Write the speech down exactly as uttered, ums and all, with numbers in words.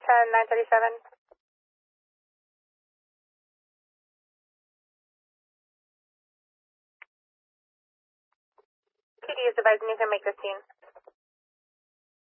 ten, nine thirty-seven. P D is advising you can make this scene.